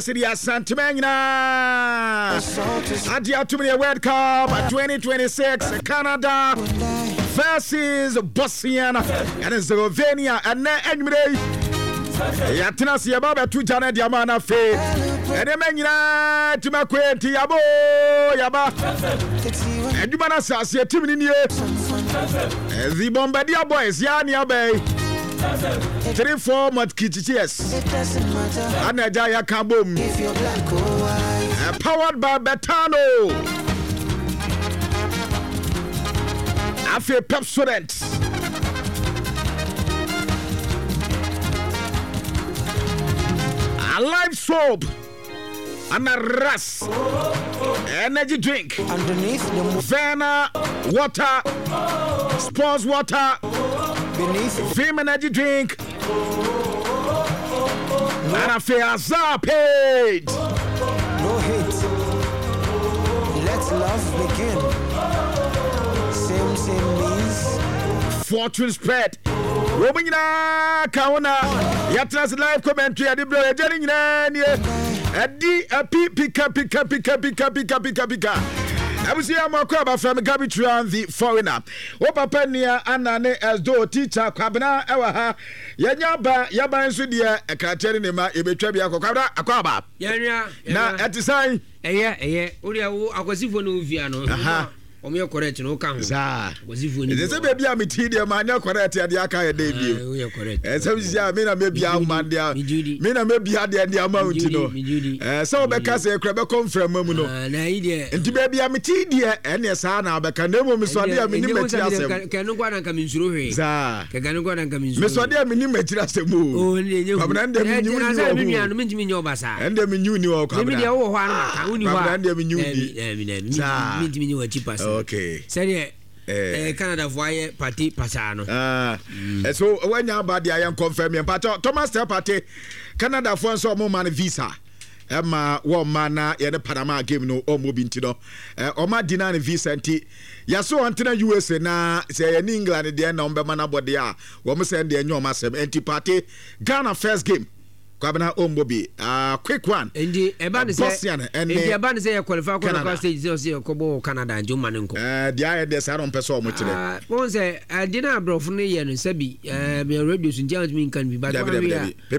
Sidia Santimena Adia to me World Cup 2026 Canada versus Bosnia and Herzegovina and Emre Yatinas Yababa to Janet Yamana Fe and Emena to Makwenti Yabo Yaba and Yumana Sasia Timini the Bombardier Boys Yani Abe 3-4 month kitchens. Anajaya Kabum. Powered by Betano. Afe Pepsodent. A live soap. And a ras. Energy drink. Underneath the Verna water. Sports water. beneath Film energy drink. And a fair page. no hate. Let love begin. Same means Fortune spread. Romina Kauna. Yatras live commentary at the blow. Jenny a pika. I was here more crab from Garbage around the foreigner. Opa Penia Anane as do teacher Kabana Ewaha Yanyaba Yaban Sudia a Katerinima Ebetrebia Akwaba. Now at the sign. Uria Aquasifo no Viano. Or me correct no count. Was if we there's a baby I'm a man, you're correct at the Aka debut. We are correct. And so Mina may be our man there. Mina may be at the amount, you know. So because a crab come from Momuno. And to baby I'm a dear and yes, Anna, but can never miss what I mean. Can no one come in through here. Can no one come in. Miss what I mean, just a move. Only you and the new Okay. Say Canada voye party pasano. So when you about the I am confirming but Thomas party Canada for so more man visa. Emma one mana ye the Panama game no o mobinti no. O ma dina visa nti. Ya so antena USA na say in England there na ombe mana body a. Wo mo send the nyoma sem anti party Ghana first game. Kwabena Ombobi, quick one. Indi ebani say you qualify for stage 0 Kobo Canada and Jomanenko. The IDS I don't person much. One say I didn't bro from the and Sebi, me radio in James mean can be but paper home.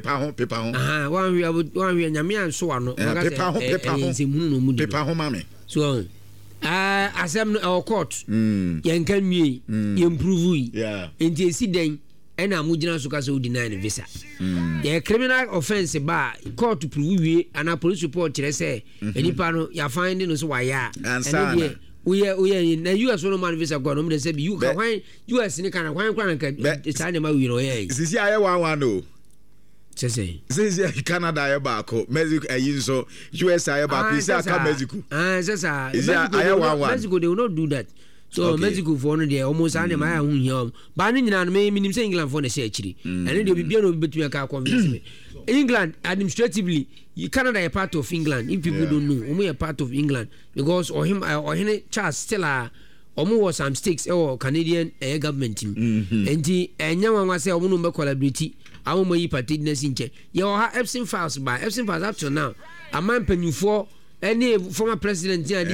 One we Yamia and so on. Paper home, mammy. So asem our court yan kan mi improve in the incident and I'm going to deny the visa. Yeah, criminal offense ba court to prove we and a police report say any pano you're finding us why and we are in the US man visa go no say you can why US ni kind of why it's time we know here. This is I want no. Say Canada Mexico so US Mexico. Mexico they will not do that. So Mexico for no there almost any my own here. But England me England for the actually. And then they will be able to convince me. England administratively, Canada a part of England. If people don't know, only a part of England because or Charles still was some stakes or Canadian government team. And the anyone was say omo collaborate. I will my party nesinche. You have Epstein files by Epstein files up to now. A man penny for any former president here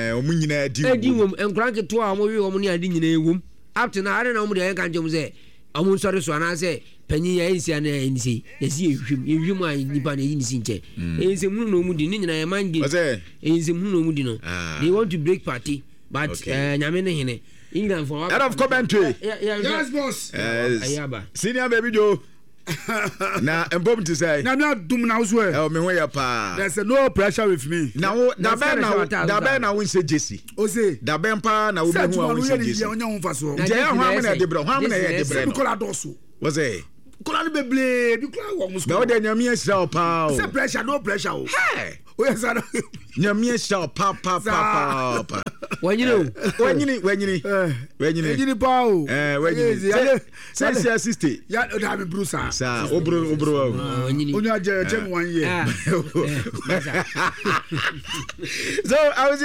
didn't and crank to our movie or money I didn't know. Up to now, I don't know what I can say. I'm sorry, so I say, Penny is an NC. Yes, you might Nipan in Sinche. It's a moon moodin, and I mind it. It's a moon moodino. They want to break party, but Yamene England for out of commentary. Yes, boss. Senior baby Joe. Now, I'm going to say, now, not doom now, swear. Oh, me way pa. There's no pressure with me. Now, now, we say Jesse. Oh, say, the Bempa, now we say Jesse. How many was it? Could be blade, you cry almost. No, then your mere shall power. Pressure, no pressure. Hey, where's that? Your mere shall papa. When you know, when you need power. When you say, sister. Yeah, I'm a Bruce. Sir, Obro. When you are 1 year. So I was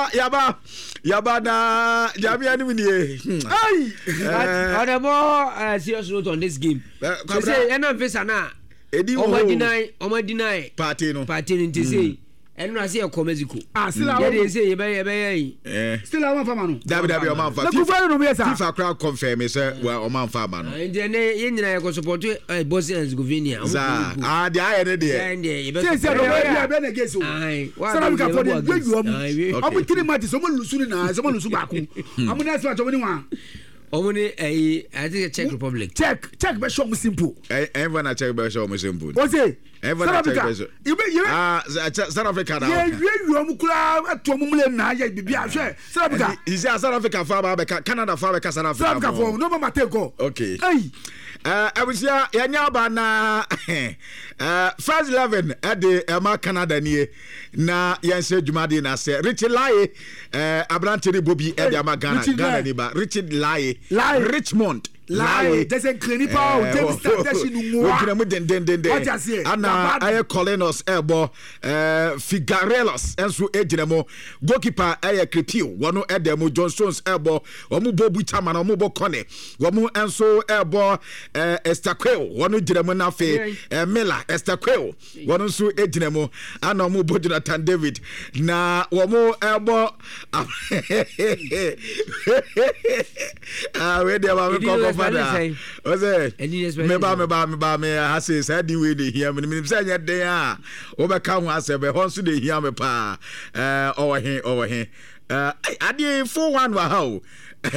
Yabana, Jamiani. On a more serious note on this game. Say, and I'm Vesana. edi omo deny party no nti say enu na say e ko Mexico still ya dey say ye yi still a man fa ma no dabi o man fa FIFA crowd confirm say o man fa ma no nti ne ye nyina ye ko support Bosnia and Herzegovina za dey aye ne dey say no be na guess o South Africa for the great you am 3 matches so mo lusu na so mo lusu ba ko am na say to mo ni wa omuni I think Czech Republic check be show me simple everyone na check be show me simple o say South Africa South Africa na you am kula ato mo mule na ya bibia hwe South Africa is South Africa fa ba Canada fa ba South Africa for no mama take go okay hey abusia yanya ba na first 11 at the Canada nie na yense dwumade na se Richard Laye abranteri Bobby e de Ghana ni ba Richard Laye Richmond Laye doesn't clean it out dem start dashing no mo kina mo den ana aye Colinos ebo Figarelos enso ejina mo goalkeeper aye Krepio wono edemo Johnsons ebo omo bobu chama na omo bo kone womo enso ebo Estaquel wono jina mo na fe Miller Estaquel wono nso ejina mo ana omo bo Jonathan David na womo ebo we dey ba me father oze me ba me hase say di we dey hear me say nya den a wo be ka ho asebe ho nso dey hear me pa over here ade 4-1 wa ha o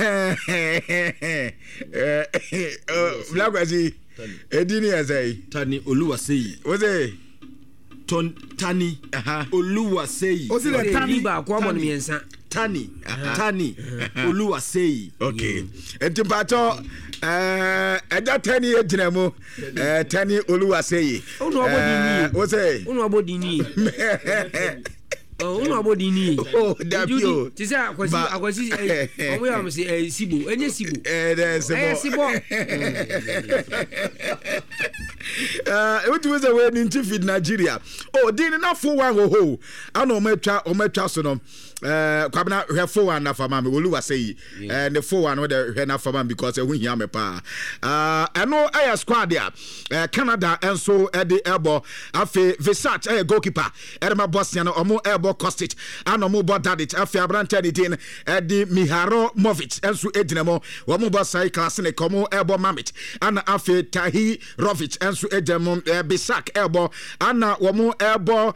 Blagwazi edini ezai Tani Oluwaseyi oze Tani Oluwaseyi o say Tani ba kwa mo miensa Tani Oluwaseyi okay entimpato eja Tani ejina mu Tani Oluwaseyi unu abodi ni unu abodi ni dapio ti say akwasi omo ya say sibo enye sibo sibo what was the way in feed Nigeria din na 4-1 ho ana ometwa so no kwabena hwe 4-1 na fama me Oluwaseyi the 4-1 no the hwe na fama because hu hia me pa eno air squad there Canada enso de ebo afi Visach goalkeeper Edema Bosnia no omo ebo Kostic ana omo bo Dadic afi abrante din de Miharo Movic enso edinamo omo bo sai class ne komo ebo Mamit ana afi Tahi Rovic enso edemo Bisak ebo ana omo ebo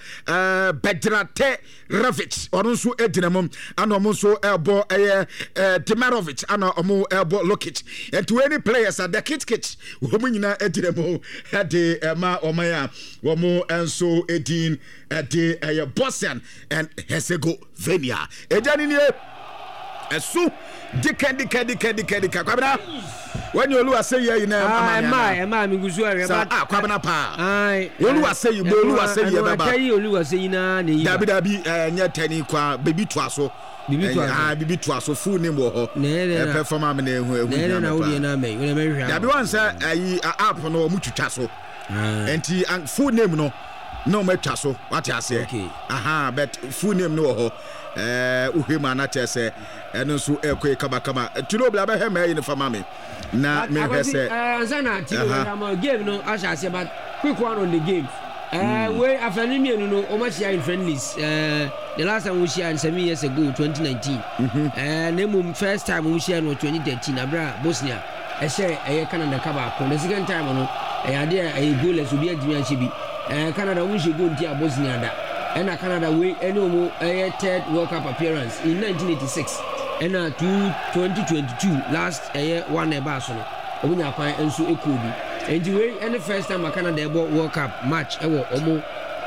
Bedrate Ravic onso edinamo ana omo so ebo Demirovic ana omo ebo Lokic and to any players at the kit omo nyina edinamo de ma omaya omo enso edin de Bosnian and Herzegovina ejani ni esu dikendika kwabena when you Oluwaseyi na ma mi gusu are ba kwabena pa Oluwaseyi baba Oluwaseyi na ne yi dabi nya tani kwa baby to aso bibi to aso full name wo ho perform am na ehu na wo na me we me hwa dabi wan say ayi app no mu twitwa so enti full name no matwa so what you say but full name no ho uhema na chese eno so ekwe kama tulo bla ba he me yin fama me na me hwese Zana tilo game no asha say but quick one on the game we after me no o ma share in friendlies the last time we share 7 years ago 2019 name first time we share no 2013 abra Bosnia share Canada kaba ko the second time no ade goalless obi adimi anche bi Canada we should go into Bosnia da and Canada we eno third World Cup appearance in 1986 and 2022 last one eba so no obunya kwan enso ekobi and we any first time Canada ebo World Cup match ewo omo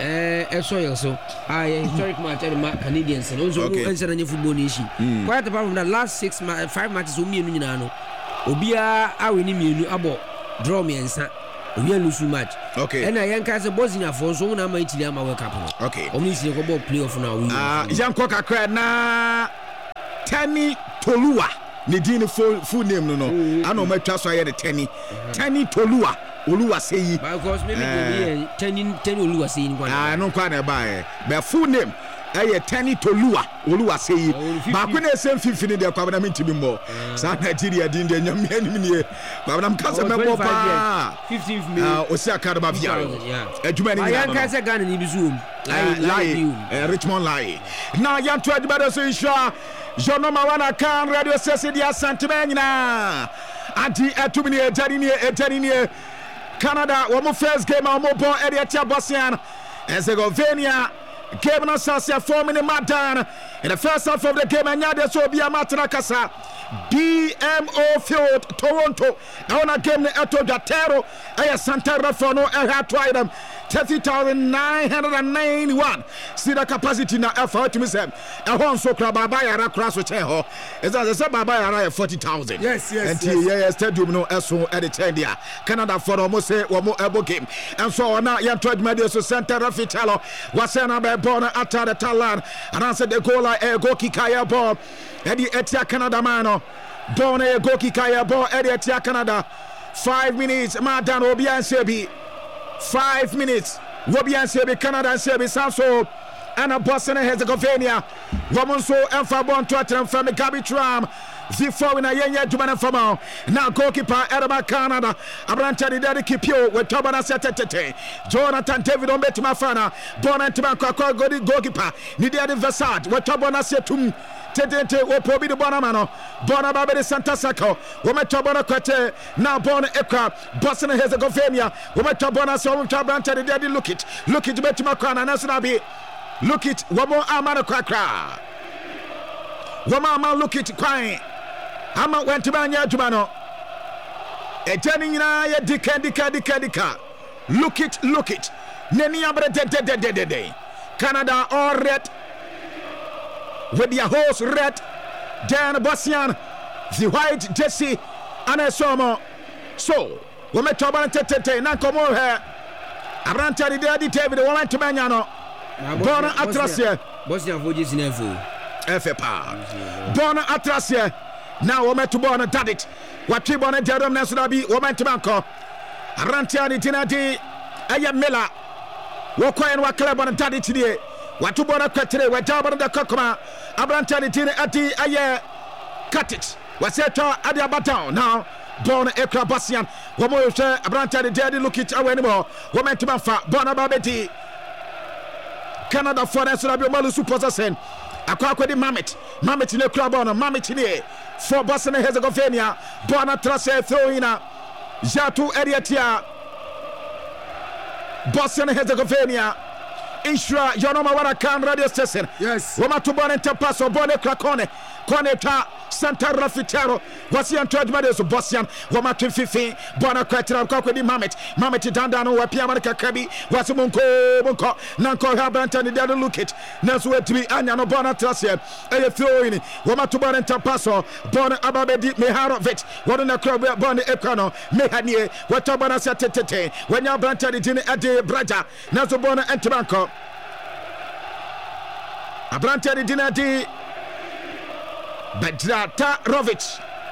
soil so historic match at Canadians and also answer any football nation quite apart from that last 5 matches o mienu nyina no obia aweni mienu abo draw me ensa we lose match okay and yanka say Bosnia for so na ma itili ama World Cup no okay omni si ko ball playoff na we yanko kakra na Tani Toluwa ne din full name no ana o matwa so aye de Tani Toluwa Oluwaseyi because maybe Tani Oluwaseyi no kwa na ba but full name Tani Tolua Oluwaseyi baako na esem fifini de kwa na mintimi mo sa Nigeria din de nyame anim nie kwa na mkasa mebo pa 15th May osi akadaba via adwuma ni ya nka se Ghana ni bizu Richmond Lai na ya to adwuma de so insha jono mawana kan radio sese dia santime nyina anti atumi ni etani Canada wo first game a mo bon area tia Bosnia Herzegovina game na Sasia 4 minute Madan in the first half of the game anyade so bia matana kasa BMO Field Toronto na game na eto Datero Santa Rafa no try them 30,991 see the capacity na effort me say so kra baba yara kra so che ho is that say baba yara 40,000 yes and stadium no eso at the chain there Canada for almost say one more able game and so on ya trade media so Santa Rafa Chalo was na be born at the Talan and answer the goal go kick ball Eddie Etia Canada man born a go kick ball Eddie Etia Canada 5 minutes Madan Obian Sebi 5 minutes Wobian Sebi Canada Sebi Sanso and a Bosnia Herzegovina woman so and Fabon Tottenham from the Gabi Tram V4 in a Yenya Jumana Famo now goalkeeper Edema Canada Abranta the Daddy Kipio with Tobana Setete Jonathan David on Betimafana Bonantima goalkeeper Nidia de Versat with Tobana Setum Tete o Pobi de Bonamano Bona Babe Santa Sacco Wome Tobana Quete now Bona Ekra Bosnia Herzegovina Wome Tobana so Tabranta the Daddy look it Betimakana Nasabi look it one more Amana Krakra one more look it crying Ama went to Banya Jumano a turning in a dika look it Neni Abre de Canada all red with their horse red Dan Bosnian the white Jesse and a somo so we met Toban Tete Nankomo here Abranta the Daddy David went to Banyano Bona Atrasia Bosnia Vojis Nefu FPA Bona Atrasia now we met to Bona Dadit what we Bona Jerome Nasrabi we met to Banco Abranta the Tinadi Aya Mela Woko and Wakala Bona Dadit today what to Bona Katre we Jabon the Kokoma Abranta the Tinati Aya cut it was set at the Baton now Bona Ekra Bosnian one more Abranta the Daddy look it away anymore we met to Banfa Bona Babeti Canada for us to be malu supersen akwa di Mamet ne club on Mamet ne for Bosnia Herzegovina Bona Trase throwina Jatu Eriatia Bosnia Herzegovina Ishra Jonoma Warakan radio station yes Woma to Bona Tapaso Bona Krakone Koneta Santa Rafitero wasi antoad madeso Bosnian Woma to Fifi Bona Kwatra kwa di Mamet dandano wa pia marka kabi wasi monko nanko Abranta ni dado look it naso wetbi anya no Bona Trase eye throwing Woma to Bona Tapaso Bona Ababedi Meharovic wona club Bona Ekano Mehanie wato Bona Satete wanya Abranta di Jini Ade Braja naso Bona Entbanko Abranta di Jini Ade Badratarovic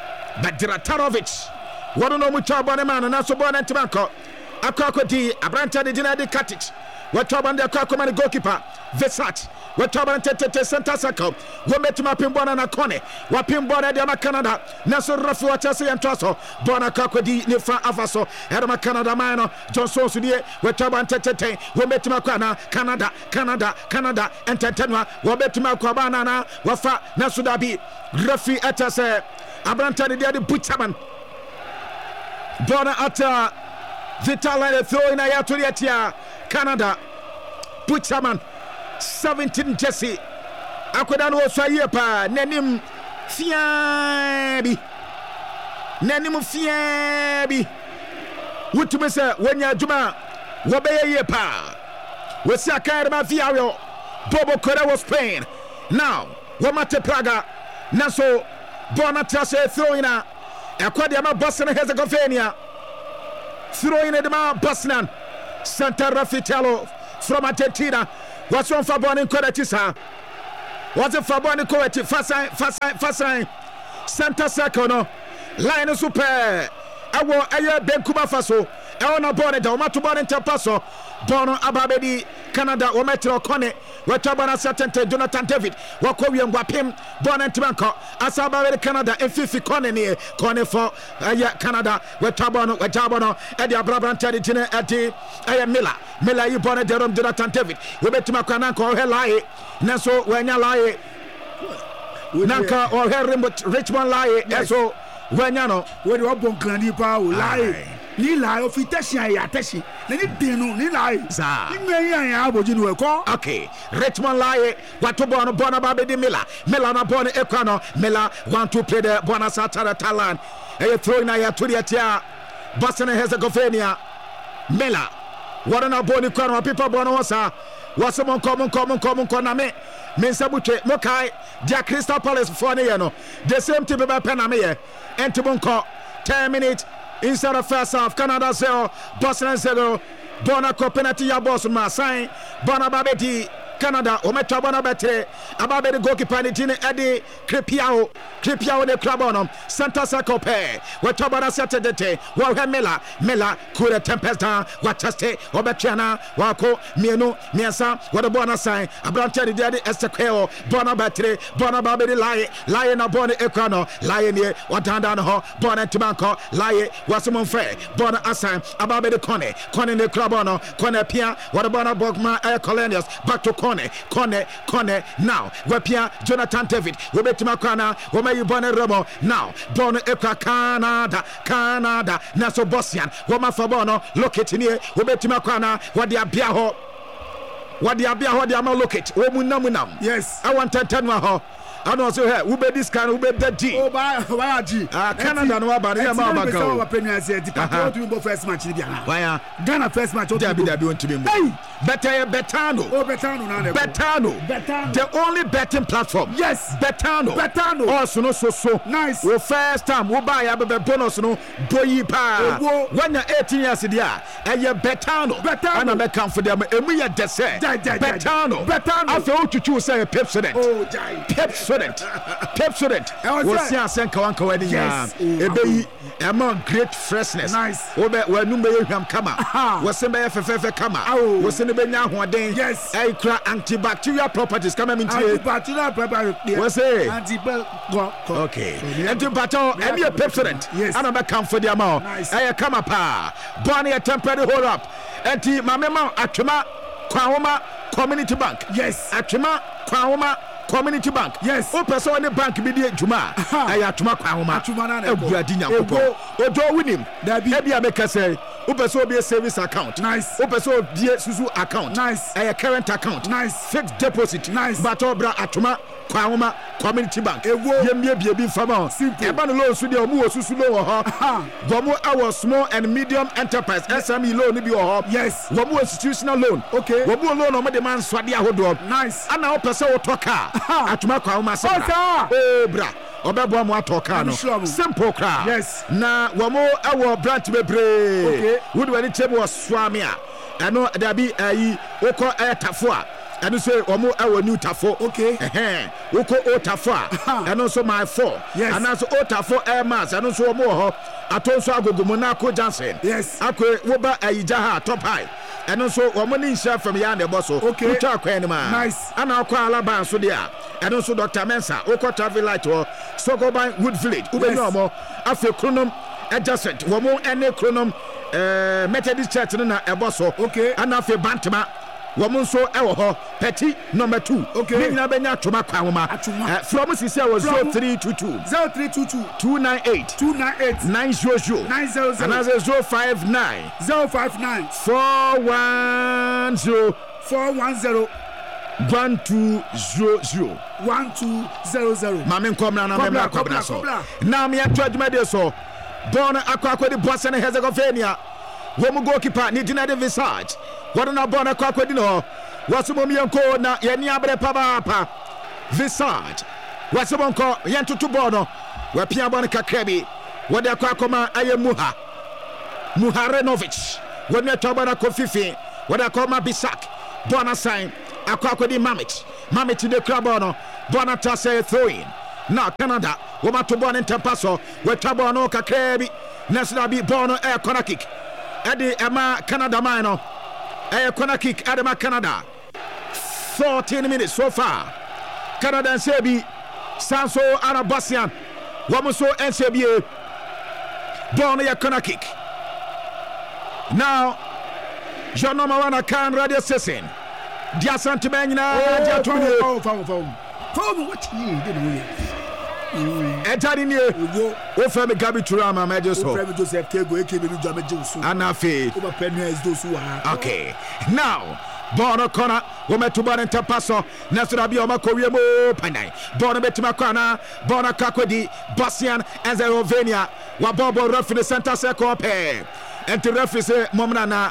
wano no mucha bone man na so bone Entbanko akakodi Abranta di Jini Ade Katic wato Bona akakoma goalkeeper Vesat wato Bona tete center circle wometuma pimbona na kone wapimbona de Canada na so rafu watase yantoso Bona kakodi ne fa afaso era Canada mano Johnson sudie wato Bona tete wometuma kwa na Canada entertainment wometuma kwa bana na wafa na sudabi rafi atase Abranta di Ade Butchaman Bona ata Vitala throwing a yaturiatia Canada Butchaman 17 Jesse Akwadan wo so yepa nanim fiabi wutume se wonya adwuma wo be yepa wo si akare ma fiawo Bobo Kore was Spain now wo mate Praga naso Bona Trase throwing a Akwadia ma Bosnia Herzegovina throwing the ma Bosnian Santa Rafitelo from Argentina was on Fabon in Coretisa was a Fabon in Coretti fast Santa Circle no line super awo aye Benkuba Faso ɛwɔ bɔne da wɔmato bɔne ntɛmpa so bɔno ababɛdi Canada wɔmɛtrɛ ɔkɔne wɔtwa bɔne asɛtɛntɛ Jonathan David wɔkɔ wiemguapem bɔne ntɛmɛnkɔ asa ababɛdi Canada ɛfifi kɔne ne kɔne fɔ ɛyɛ Canada wɔtwa bɔno wɔgya bɔno ɛde abrabrantɛ de gyine ɛde ɛyɛ Miller yi bɔne derom Jonathan David wɔbɛtumi akɔ nanka ɔhwɛ lae nanso wɔanya lae nanka ɔhwɛ Richmond lae ɛso wɔanya no wɔde wɔbɔ nkrani paa wo lae ni lae ofi tɛhyia yɛ atɛhye na ni den no ni lae saa ni nyɛ yɛ abɔgye no ɛkɔ okay Richmond lae wato bɔno ba bɛdi Miller na bɔno ekwa no Miller want to play the bɔno satara Thailand ɛyɛ throw na yɛ to deɛ tia Bosnia Herzegovina Miller wɔde na bɔno kwa no pipa bɔno wɔ saa wɔsɛ monkɔ na me nsa butwe mokae dia Crystal Palace for ne yɛ no the same thing bɛbɛ pɛ na me yɛ ɛnti monkɔ 10 minutes inside the first half Canada 0 Bosnia 0 Bona ko penalty ya boss ma sign Bona babeti Canada o metwa bona betre ababedi goalkeeper ni tine edi Kripiao ne klabono center circle pair we tobana setete wa Miller cool the tempest down wa teste obetwana wa ko mienu miensa wa the bona sign abranche de de estekeo bona betre bona babedi lie na bona ekwano lie ne wa danda no ho bona timanko lie wa somon fe bona assign ababedi kone ne klabono kone pia wa the bona bogma Colonials back to Kone now wapia Jonathan David webetima kwana wamayi bone remo now bone ekwa Canada naso Bosnian wama fabono locate nie webetima kwana wadi abia ho wadi ama locate wo munam yes I want 10 ho ano also here we be this kind we be that G oh why G Canada no ba na ma ba ka o penya se di pato to go first match ni bia na why Ghana first match o Dabi won to be Betano na Betano the only betting platform yes Betano also no so nice we first time we buy a bonus no boyi pa when you 18 years dia Betano and I come for them emu ye dessert Betano after o chuchu say Pepsodent oh jai Pepsodent we see asen kawanka wadi ya ebeyi among great freshness nice we numbe yam kama we se be fefe kama we se ne benya hoden yes e kra antibacterial properties kama mintie antibacterial properties we say antibacterial okay antibacterial e be Pepsodent and I come for the amount e kama pa born a temporary hold up enti mamema atwema kwahoma community bank yes atwema kwahoma community bank yes o person on the bank bi di adwuma aya atuma kwahoma aguadi nyankopɔ odo winim e bia make say o person obi savings account nice o person obi susu account nice aya current account nice fixed deposit nice but obra atuma kwahoma community bank yemie bia bi fama e ba no loan su de omu osusu loan ho gomo our small and medium enterprise SME loan bi ho yes gomo institutional loan okay gomo loan o mo de man swade ahodo nice ana o person o toka atuma kwa uma sabra bra obebo mo atoka no simple cra yes na womo ewo branch bebre okay would when table swami a eno da bi ayi woko etafo a eno so womo ewo new tafo okay woko otafo a eno so my 4 yes ana so otafo air mass eno so womo ho atonso agogomo na ko Johnson yes akwe wo ba ayija ha top high eno so womo ni nsia from ya na eboso utwa akwa ni ma nice ana akwa alaba so dia eno so Dr. Mensa okọ traffic light ho Sokoban Wood Village ubeni omo afi kronom adjacent womo ene kronom Methodist Church na eboso ana afi Bantama womo so ewo ho Petit number 2 ni na benya atoma kwa homa from sisi was 0322 298 900 and 059 410 1200 Mame nkomna na meme akobna so na me ato adwuma de so born akwa di Bosnia Herzegovina womu goalkeeper ni Dinade Visage wadana born akwa di no wasumo mienko na yeni abre pa Visage wasumo nko yentutu bono wapia born kakrebi wada akwa ma aye Muharenovic wona tobana ko fifi wada koma Bisak bona sign akwa di Mamit de Krabono bona tase throwing na Canada woma to bona tempaso we tabono kakrebi nesna bi bono corner kick Eddie Emma Canada Mino. Corner kick Adama Canada. 14 minutes so far. Canada and Sebi. Sanso Arabasian. Wamuso and Sebi. Born a corner kick. Now, John Mawana can radio session. Dia Santimena, Dia Tony. What you did. Ejadini Ofemi Gabi Turama Majoso Ofemi Joseph Tego Ekebi Jamajoso Anafi Oba Penwes those who are okay now Bono corner Wome to Bono Tapaso Nasura Bioma Koreamo Panai Bono Betima Kwana Bono Kakwedi Basian and Zerovenia Wabobo ref in the center circle pair and to ref is Momana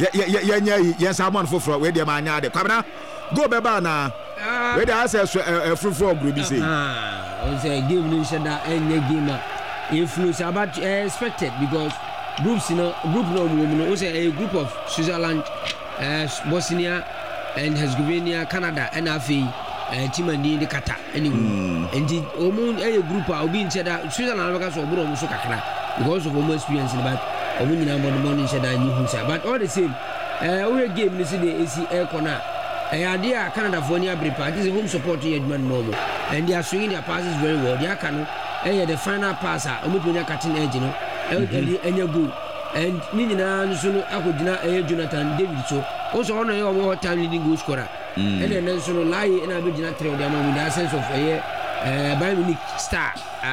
yes I'm on for where the man yard Kamana go Bebana where the answers a free for group you see it's a game in Shada and a game influence about expected because groups group also a group of Switzerland, Bosnia and Herzegovina, Canada, and Afi, team and the Qatar anyway. And the a group are being said that Switzerland because of because of almost experience about a winning about the morning Shada and you but all the same, we game this is the AC air corner. Idea Canada for near prepare. This is home supporting Edmund Momo, and they are swinging their passes very well. They are the final passer. Omupunya cutting edge, you know. And good. And Nina Sunu Akudina Jonathan David. So also on your more time leading goal scorer. And then so lie in a bit trail with that sense of a Bayern Munich star.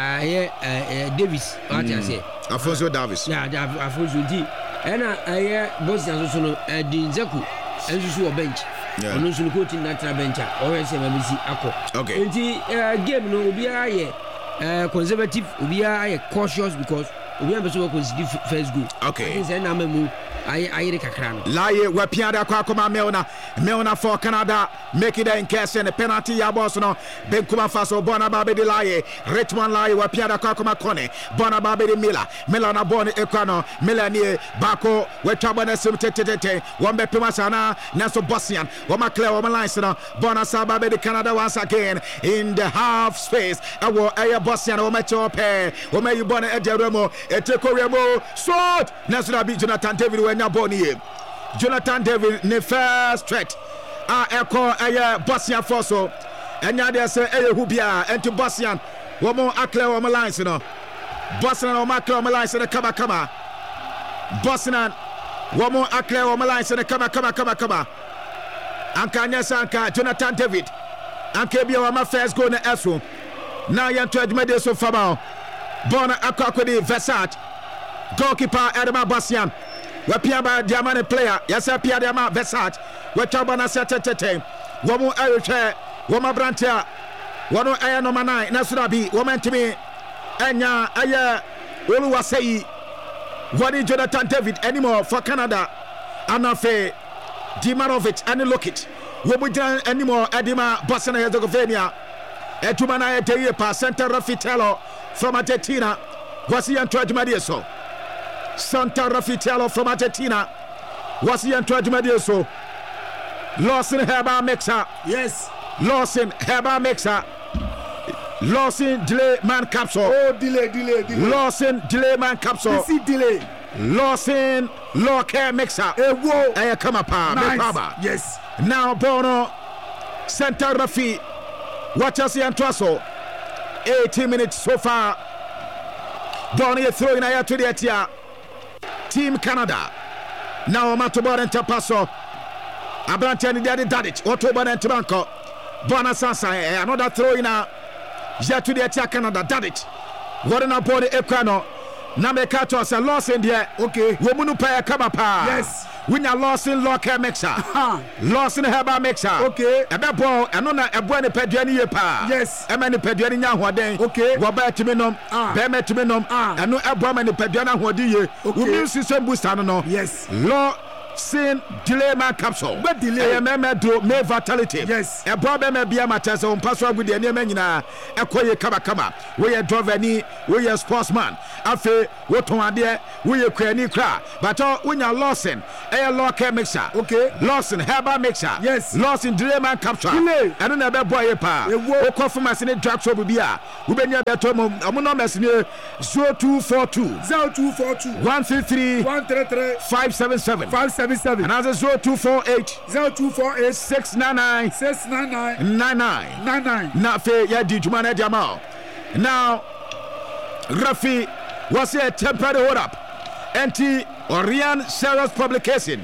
Davis. What I say? Alfonso Davis. Yeah, Alfonso D. And I Bosnia also Dinzaku and you bench. Yeah. No so coaching natural bench or SMBC ako. Okay. Nti game no obi are conservative, obi are cautious because obi am so consider first goal. Okay. Say na mamu ayi kakra no. Laye wapiada kwa koma Meona for Canada make it in case and penalty ya boss no Benkuma Faso Bona Babe de Laye Richmond Laye wapiada kwa koma Kone Bona Babe de Mila na Boni Ekwano Melanie Bako wetabana simtetete wambe Pimasana Naso Bosnian wama clear wama lines no Bona Sababe de Canada once again in the half space awo aya Bosnian wama chope wama yubona Ederemo Etekoremo shot Naso bi Jonathan David wenya boni Jonathan David ne first threat echo Bosnian Fosso and now they say Hubia and to Bosnian one more acclare on my lines Bosnian on my lines in the kama Bosnian one more acclare on my lines in the kama Anka Nyasanka Jonathan David Anka Bia my first goal in Esso now you to admit so far Bona Akwakwedi Versace goalkeeper Adama Bosnian Wapiaba Diamante player, yes, Pia Diama Versace, Watabana Satete, Womo Eriche, Woma Brantia, Wano Aya no Manai, Nasurabi, Woman to me, Anya, Aya, Uluwasei, Wadi Jonathan David anymore for Canada, Anafe, Dimarovic, and Lokit, Wobujan anymore, Adima, Bosnia Herzegovina, Etumana Deyepa, Santa Rafitello from Argentina, was he and Madieso. Santa Rafitello from Argentina was he and Madieso. Lawson Herba Mixer. Yes. Lawson Herba Mixer. Lawson delay man capsule. Oh, delay. Lawson delay man capsule. See delay. Lawson law care mixer. Whoa. Come up, nice. Yes. Now Bono Santa Rafi. Watch us and Trussell. 18 minutes so far. Bono throwing a to the Atia. Team Canada. Now Matobar and Tapaso. Abrantian Daddy Dadich. Otoban and Tabanco. Bona Sansa. Another throw in a jet to the attack Canada. Dadich. What an body Equano. Namekato as a loss in there. Okay. Womunu pay a kabapa. Yes. When you lost in Locke Mixer. Lost in Herba Mixer. Okay. A ball. And on a buone Pedriani pa. Yes. A many Pedriani Yahuade. Okay. Robert Timinum. Bemet Minum. And no Abram and Pedriana Huadi. Okay. We use system boost. I don't know. Yes. Law sin delay man capsule But delay. do May Vitality Yes. a problem be a matter so pass with the name nyina ekoye kama we driver ni we sportsman afi wo ton ade we kwani kra but when you Lawson law care mixer Okay. Lawson herbal mixer Yes. Lawson delay man capsule Delay. and na be boy pa Ewo. o confirm say drug shop bia we be nya beto mo numbers ni 0242 0242 133 133 577 577 and as 0248 0248 699 699 99 99. na fe ya di juma na diama now Rafi was a temporary hold up anti Orion Saros publication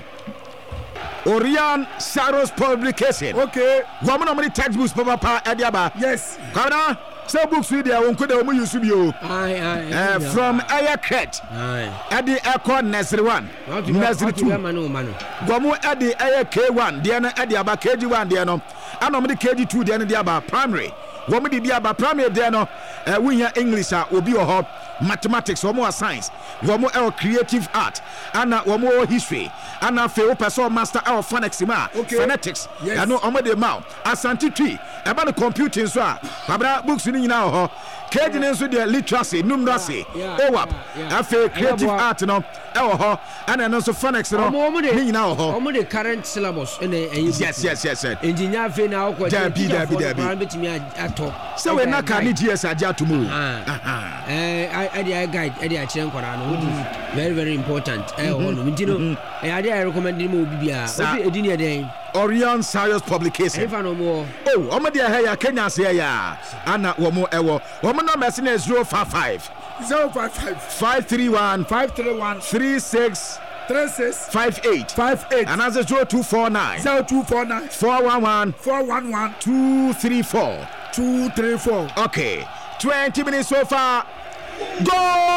Okay. woman how many textbooks papa ediaba Yes. kana say books with there won koda mu use bio from Ayakret edi echo nursery 1 nursery 2 gomu edi K1 there na edi aba KG1 there no anom de KG2 there na there aba primary womu di bi aba primary there no we hear English obi ho mathematics womu science womu creative art ana womu history ana fe wo person master of phonics ma phonetics ano omo de ma asante twi eba no computing so a babra books ni nyina ho KG ne so de literacy numeracy owap afe creative art no ho ana no so phonics no ni nyina ho omo the current syllabus yes engineer fe na okọ Dabi. betimi ato so we na ka ni GS aja to mu I guide I chere nkora no very very important no ntino I recommend mo bibia obi edini eden Orion Science publication if no more omo de ya Kenya se ya ana womo ewo womo no message na 055 055 531 531 36 36 58 and as 0249 0249 411 411 234 234. okay 20 minutes so far go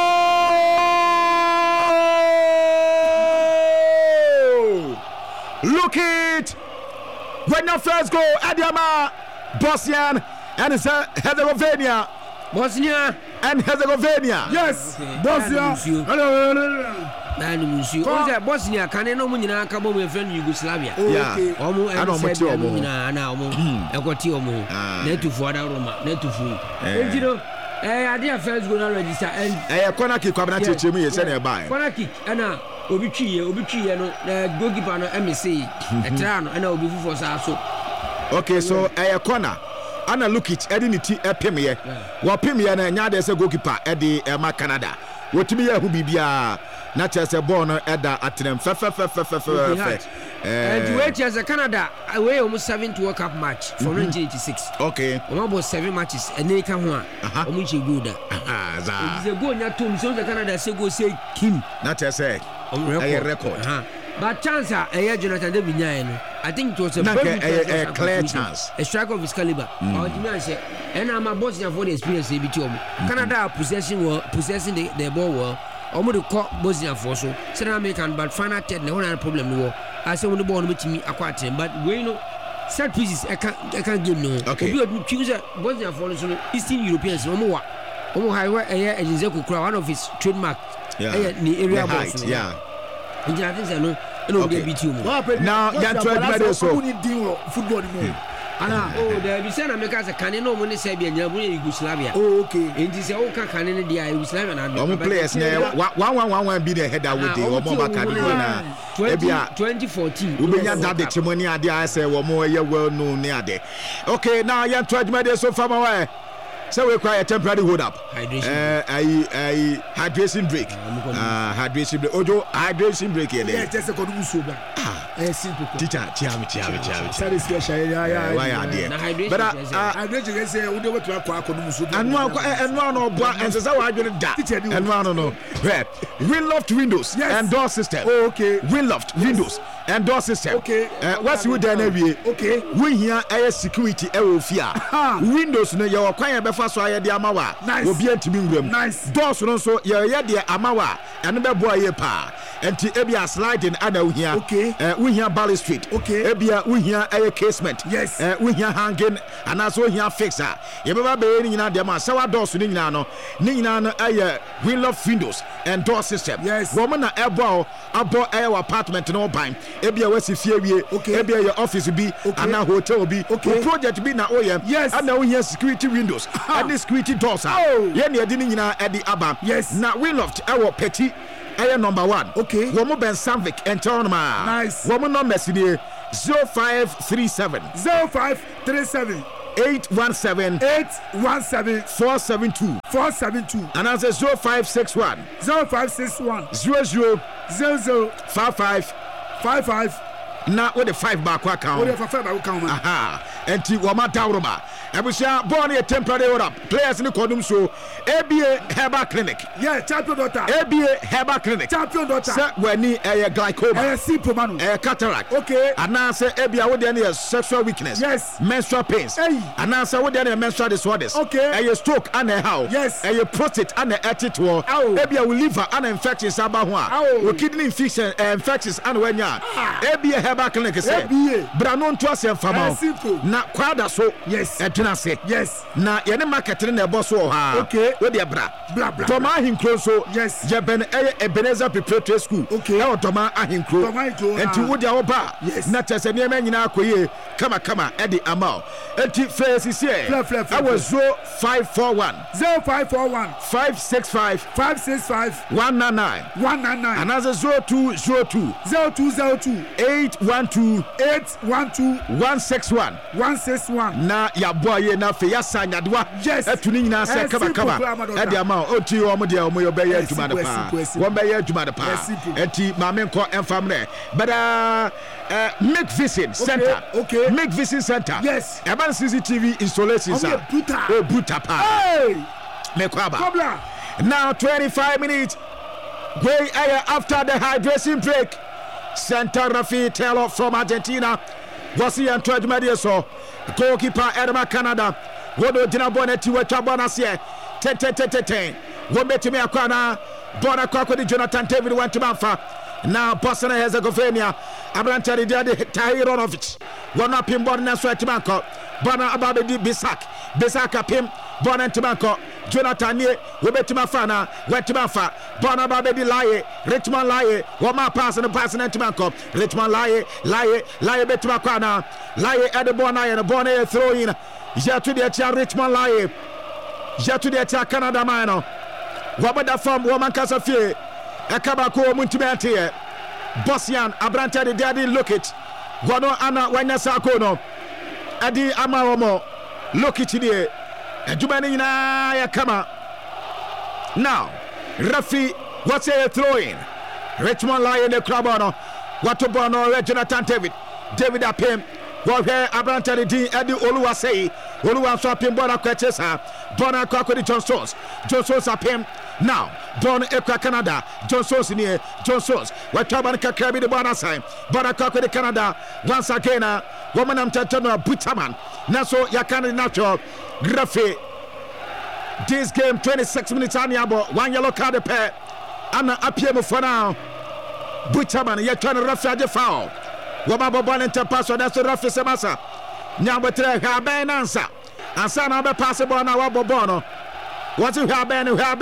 look it when your first goal Adiama Bosnian and Herzegovina Yes, Bosnia. Bosnia kane no mu nyina ka bo me friend Yugoslavia omo na omo ekoti omo na tufu ada Roma na tufu ejiro ade a first go na register and corner kick kwabna cheche mu ye se na e bai corner kick ana obi twiye no na goalkeeper no MSC etra no ana obi fufu sa so okay so corner ana look it edinity epem ye wo pem ye na nya de se goalkeeper edi ma Canada wotimi ya hu bibia na chese ball no eda atrem fe and wait as a Canada away almost 7th World Cup match for 1986 okay almost 7 matches and they can ho a omu che go da za the go nya tom so the Canada say go say Kim na chese record but chance Jonathan David nya no I think it was a clear chance a strike of his caliber or the man say and I'm a Bosnia for the experience they beat Canada possessing the ball well omo de call Bosnia for so South American but final third no one problem no I say when the ball no betimi akwat but we know set pieces I can't game no obi choose Bosnia for so Eastern Europeans omo highway agency kukura one of his trademark the area boss and I think no beat you now get to admit so football there be say na make us can no money Serbia nya mo Yugoslavia okay enti say o ka kan ne dia Yugoslavia na omo players na 1-1-1 be the header with the omo baka bi na ebia 2014 we benya that the testimony ade I say omo ye well known ne ade okay now ya to admit so far my so we require a temporary hold up hydration break hydration break ojo hydration break here yeah just a kodu so ba simple teacher chiam sorry special yeah why are there but hydration say we dey want to akwa kodu so anu no bo ense wa adwene da anu no Winloft windows and door system okay Winloft windows and door system okay what's we there na wie okay we here air security e wo fia windows no ye kwan be fa so aye de amawa obi antimi nwuram doors no so ye de amawa ene be boa ye pa enti ebia sliding ana uhia uhia Bally Street ebia uhia casement uhia hanging ana so uhia fixer yebeba be ni nyina dem asawa doors ni nyina no Winloft windows and door system woman na abo apartment no ban ebia wasi fie wie ebia your office bi ana hotel bi project bi na oyem ana uhia security windows and security doors ye na edi ni nyina edi aba na Winloft Petit number 1 woman Ben Samvik and Tonma nice woman number 0537 817 472 and answer 0561 00 55 na with the 5 back account enti wama dawroma abusia born a temporary hold up players in the condom so ABA Herbal Clinic champion doctor ABA Herbal Clinic champion doctor say when a glaucoma simple man cataract and now say ABA with any sexual weakness menstrual pains and now say with any menstrual disorders a stroke and a how a prostate and a attitude ABA will liver and infections about one kidney infections and when ya ABA Herbal Clinic say branon to us and fama na kwada so etuna se na yene marketing na boso ha we de bra toma ahinkro so je ben Ebenezer Preparatory School e otoma ahinkro enti wo de oba na tese ne ma nyina akoye kama e de amao enti face sie I was 0541 565 199 another 0202 812 161 na ya boye na fe ya sanyadewa etuni nyina se kama e de ama oti o de o be ya adwuma de pa wo be ya adwuma de pa enti ma me nko enfamre bada Make Vision Center Make Vision Center about CCTV installations bruta pa me kwaba now 25 minutes way after the hydration break. Center Rafi Taylor from Argentina was here and tried media so goalkeeper Edema Canada wodo dina boneti wecha bona sie 10 wo betimi akwana bona kwa di Jonathan David went to Manfa now Bosnia and Herzegovina Abrantari de Tahironovic wona pim bona so atimanko bona ababe di Bisak pim bona atimanko Jonathan ye webetima fana wetima fa bona baby lie Richmond lie woma pass entimanko Richmond lie betima kwana lie at the bona and bona throw in ja to the tia Richmond lie ja to the tia Canada mano wabada from woman kasa fie akaba ko muntimete Bosnian Abrante de daddy look it wono ana wanyasa ko no adi amawomo look it here Jumani nyina ya kama now Rafi what's a throw in Richmond lie in the club on what to bono Jonathan David Apim what here Abrantari D Eddie Oluwasei Oluwasapim bona kwetesa bona kwa Johnsons apim now bona ekwa Canada Johnsons ni Johnsons what taban kakrabi the bona sign bona kwa Canada once again woman am tatono Butaman naso yakani natural Rafi this game 26 minutes aniabo one yellow card pair ana apiem for now Butaman you trying to Rafi the foul wababo ball into pass so that's Rafi Semasa nyambetre ha ben answer ansa na be pass ball na wabo ball no what you ha ben no who ha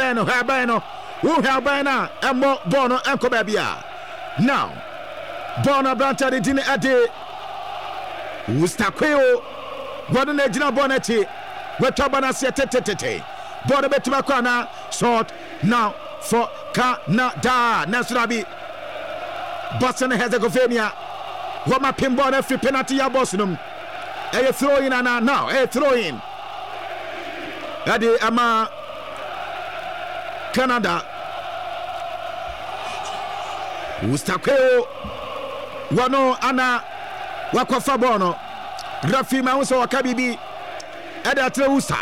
ben na embo ball no enko ba bia now ball na Branta de din ade Ustakweo Gordon Ejina Bonnetti Wetobana Tete Border Betumakana short now for Canada Nasrabi Bosnia and Herzegovina Wama Pimbona free penalty ya Bosnum a throw in and now a throw in Adi Ama Canada Ustakweo Wano Ana Wakwafa bono Rafi Mauso Wakabibi Eda Treusa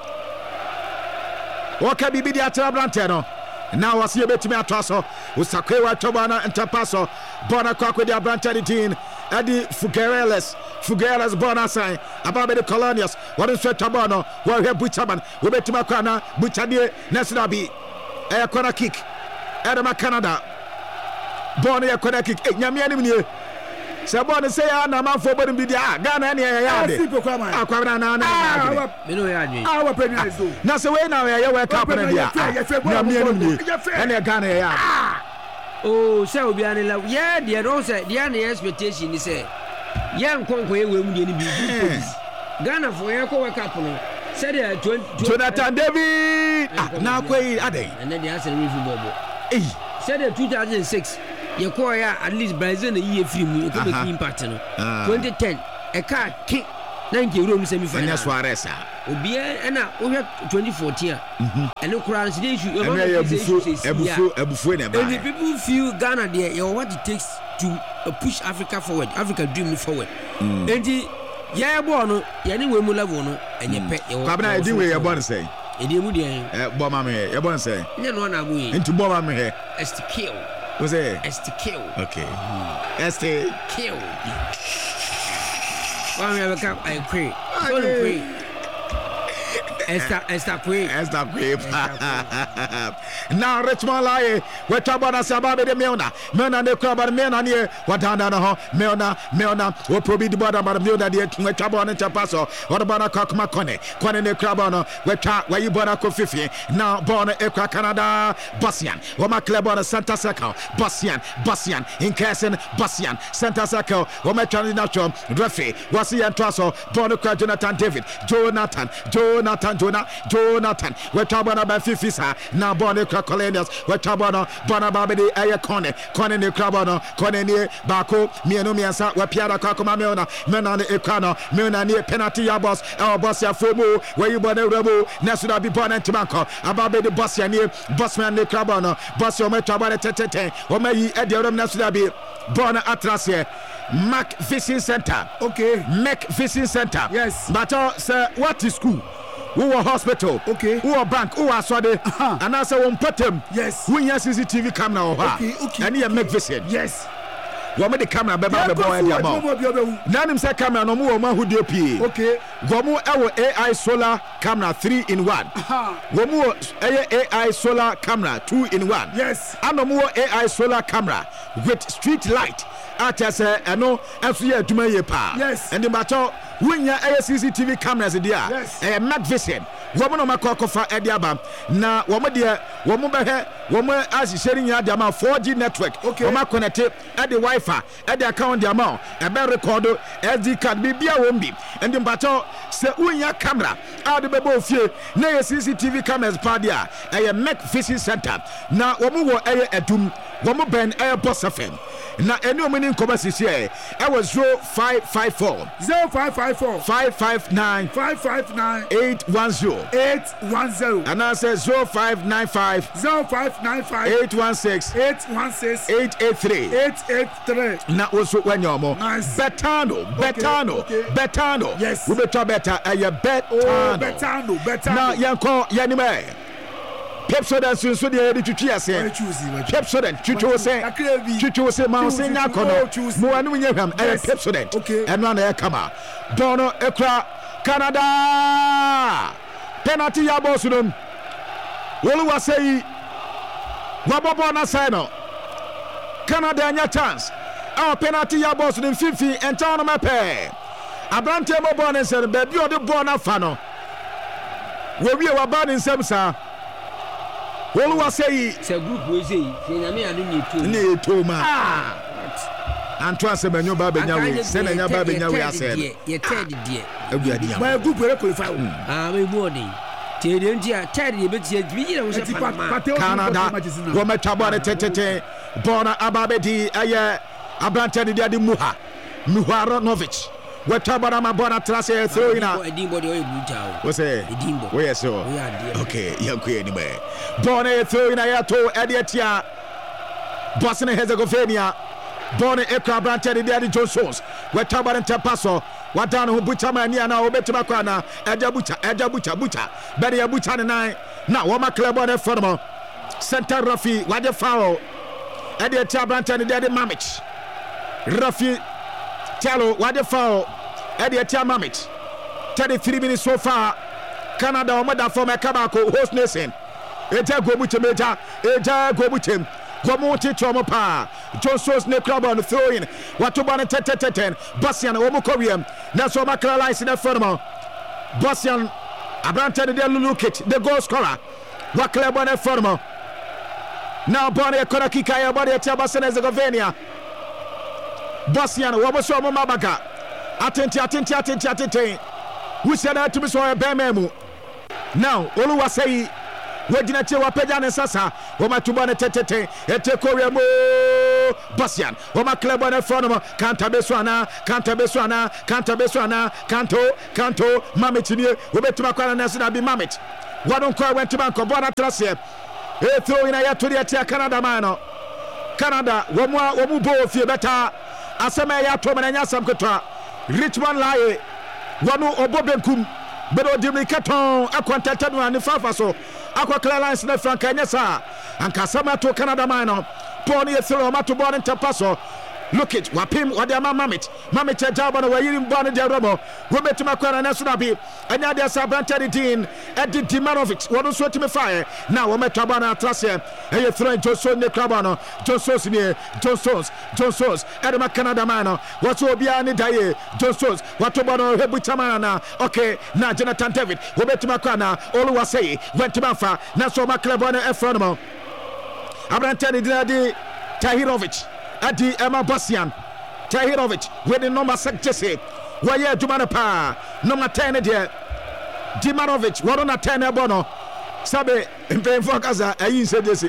Wakabibi di Atra Branteno now was here betimi atwaso Usakwewa Tobana and Tapaso Bona Kwakwe di Abrantani Dean Edi Fugereles Bona sign about the Colonials what is Tabano where here Butaman we betima kwana Butanie Nesrabi a corner kick Edema Canada ball no corner kick nyame anim nie sɛ ball no sɛ ya na manfo bɔ no bi dia Ghana ne ya de akwabra na me no ya adwen wa penalty so na sɛ we na ya we cup no dia nyame anim nie ɛne Ghana ya oh sɛ obi ane la yeah dia no sɛ dia ne expectation ni sɛ ya nkonko ye we mu dia ni bi police Ghana for ya ko we cup no sɛ dia Jonathan David na kwai adai ɛne dia sɛ we football sɛ dia 2006 ye ko ya at least Brazil na ye free mu e ko be impact no 2010 e ka ki na nke Euro mu semi final Suarez obia na wo 2014 ene kura nsi dey issue ebufu na ba and people feel Ghana there you what it takes to push Africa forward, Africa dream forward and yeah boy no ye ne we mu level no enye pe kwabna e di we ye born say e di mu dey bo ma me ye born say ne no na go yi into bo ma me he STK was it STK okay STK one we have I pray don't pray Esta kwe now Richmond lie we tabana sababe de meona ne kwaba meona ne wadanda no ho meona we probi di boda ba meona de we tabana chapaso we bana kakma kone ne kwaba no we twa we yibona ko fifi now born ekwa Canada Bosian we ma club on Santa Circle Bosian in Kersen Bosian Santa Circle we ma twa natural referee was here twaso born kwa Jonathan David Jonathan we tabana ba fifisa na bone Colonials we tabana bana ba be de aye kone ne krabana kone ne bako mienu miensa we piara kwa koma meona ne ekano meona ne penalty ya boss boss ya fomo we yibona rebo na so da bi bona ntimanko aba be de boss ya ne bossman ne krabana boss yo me tabana tetete o me yi e de rom na so da bi bona atrasie Mac Vision Center okay Mac Vision Center yes but sir what is school who are hospital okay who are bank who are swade and I say one pattern yes who has CCTV camera okay and you make vision yes what made the camera be boy the amount nanim say camera no mo ma hudio pie okay gomu AI solar camera 3 in 1 gomu AI solar camera 2 in 1 yes anomo AI solar camera with street light atase eno enso ye aduma ye pa yes and the matter wunya CCTV cameras dia yes Mac Vision womo no makokofa ediaba na womo de womo behe womo asisheri nya dia ma 4G network womo connect e de Wi-Fi e de account dia ma e be record SD card bibia wombi and the matter se wunya camera a de bebo ofie na ye CCTV cameras pa dia Mac Vision Center na womo wo edum womo ben boss FM na eni omini nkoba sisi e was 0554 559 810 and I say 0595 816 883 na also when you more betano yes we better betano na yanko yanime Pepsodent so dey twitwi ase Pepsodent twitwo se ma se nya kono mo anu nya hwam Pepsodent eno na e kama bono ekra Canada penalty ya boss no wolu say wabobo na say no Canada nya chance our penalty ya boss no fifi enta no mape abrante mo bo na say ba bi o de bo na fa no we wie wa ba ni nsem sa wolu say group we say nyame adu ni to ma Antoine Semenyo ba benya we se na nya ba benya we ase ye third die aguadi my group we qualify me body tede ntia third ye betie bi yira wo se Canada wo metwa body tetete bona ababedi aye abrante de ade Muharonovic wetwa body ma bona trase throwina edimbo de o ebuja wo say edimbo we yes so okay yanko ani me bona throwina ya to ediatia Bosnia Herzegovina Born Ekra Branted the Johnsons, where Tabar and Tapaso, what down who butcher my near now, Betabacana, Ejabucha, Betty Abucha and I. Now, Wama Club on a formal Santa Rafi, what the foul, Eddie Tabrantan and Daddy Mamich, Rafi Tello, what the foul, Eddie Tamamich, 33 minutes so far, Canada, Mother for my Kabako, host nation, Eja go Bucha, Eja go Buchim. Gomonti Tromopa, Johnstones ne club on throw in wato ball 10 Bosian wo ko wiem na so makra lines in front of Bosian Abrante de Lulu Kit the goal scorer wa club on front of now ball e kona kika ya ball e tia Bosnia Herzegovina Bosian wo bo so mo mabaga atenti we said that to me so e be memu now Oluwaseyi wajina che wapeja ne sasa wama tubane tetete ete koremo Bosian wama club on front of Kanta Beswana Kanto Mamit ni obetuma kwa na sina bi Mamit wadon kwa went to banko bona trase e throw in ya to the Canada man Canada wamu bo fie beta asema ya to mena nyasam kotwa Richmond Laye wanu obobenkum bedo dimni katon akwantata no ani fafa so akwa clearance na franka nyesa anka sama to Canada man poni e throw ma to ball into passo look it wapim wade ama Mamit jaba no wayirim ball de robo wobetuma kwa na so bi anya de Sabrante Dean Edi Dimanovic wonu so timi fire na wo metwa ball na trase e throw Johnson ne krabano Johnsons Edema Canada man what obi ani daye Johnsons wato ball no hebuchama na okay na Jonathan David wobetuma kwa na Oluwaseyi went to Banfa na so ma club on Efronimo Abrante Dean Tahirovic Adi Emma Bosian Tahirovic with the number 6 Jesse Waya Jumanapa number 10 there Dimanovic what on a 10 bono Sabe in focus ayin said this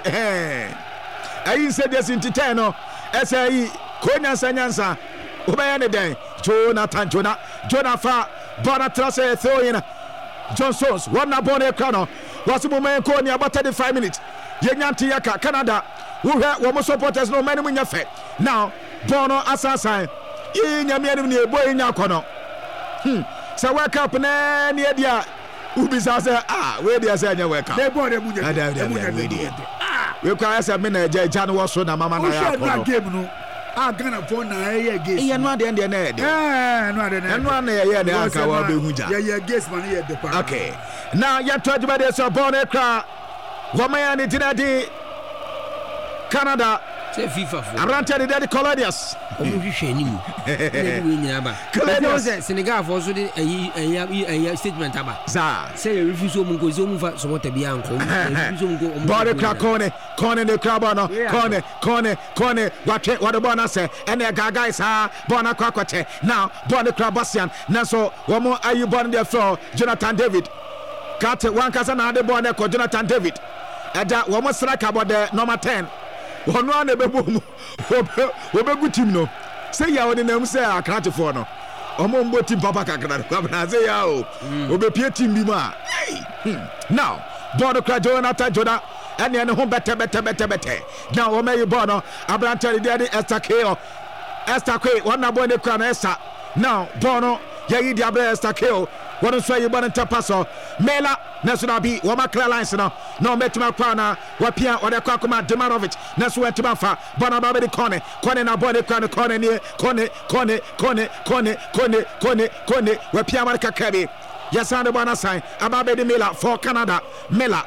ayin said this in Titano SAE Konya Sanyansa Ubayane den Jonah fa Bonatrase throwing Johnsons one abone crono was moment Konya about 35 minutes Yenyanti Yaka Canada wo supporters no many munya fe now bono assassin nyame ni boy nya kono so wake up na ne dia ubisa say we dia say nya wake up they boy dem munya we kwa say me na ja no so na mama na ya kono game no Ghana for na game no ade na ede no ade na aka wa be huja guess man ye de pa okay now ya twaduma de so bono kra wo man ni tinadi Canada say FIFA for Abrante de the Colonials hwehwe ni mu we nyina ba Colonials Senegal for so de ayi statement aba za say you refuse so munko so munfa so mota bia anko refuse munko body crack corner the crab on corner what the bonus and the guys bona kwakwate now body crab Bosian na so womo ayi born the floor Jonathan David cut one kasa na the born ko Jonathan David ada womo strike about the number 10 wono na bebo obegu team no say ya woni nam say akrate for no omo mbo team papa kakra kwabna say ya o obepie team bi ma now bono kra Jonathan Joda and ene ho bete now o meyi bono Abrante de Esther Kwe wona bono kra na Esther now bono yayi di Abrante Esther Kwe wonu so yi bono tapaso Mela National B wama clear lines no metima kwa na wapia ode kwa kuma Dimanovic naso wetima fa bona ba be corner na body kwa corner ni corner wapia marka kabi yasande bona sign ababe de Mela for Canada Mela